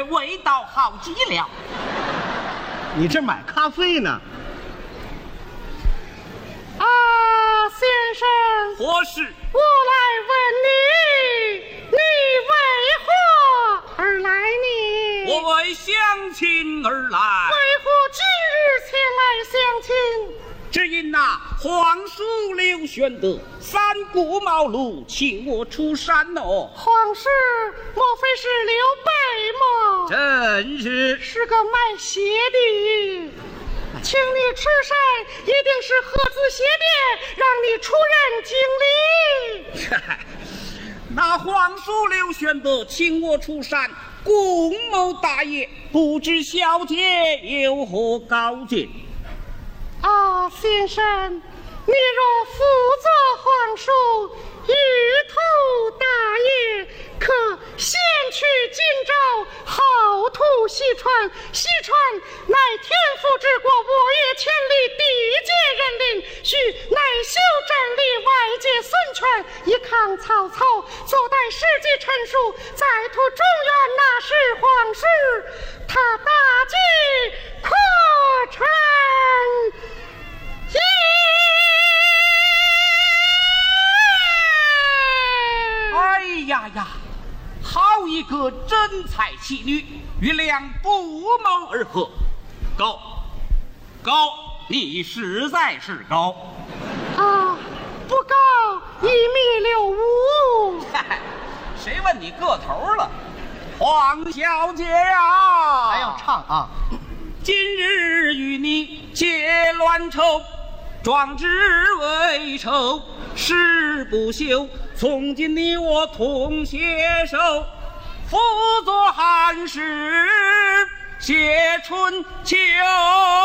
味道好极了。 你这买咖啡呢？ 啊，先生， 何事？ 我来问你，你为何而来呢？ 我为相亲而来。 为何今日前来相亲？ 只因皇叔刘玄德三顾茅庐，请我出山哦。 皇室莫非是刘备吗？ 真是。 是个卖鞋的，请你出山，一定是合资鞋店让你出人经理。 那皇叔刘玄德请我出山，共谋大业，不知小姐有何高见？ 啊，先生，你若辅佐皇叔，欲图大业，可先去荆州，后图西川。西川乃天府之国，我也千里地界人领，需内修整理，外界孙权，一抗曹操，坐待时机成熟，再图中原。那是皇室，他大计可成。 哎呀呀，好一个真才奇女，与良不谋而合。高，你实在是高啊！不高1.65米。 谁问你个头了？黄小姐呀， 还要唱啊！ 今日与你结乱仇，壮志未酬，誓不休。从今你我同携手，辅佐汉室，写春秋。